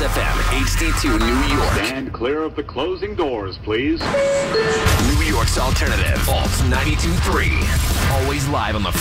FM, HD2 New York. Stand clear of the closing doors, please. New York's alternative, Alt 92.3. Always live on the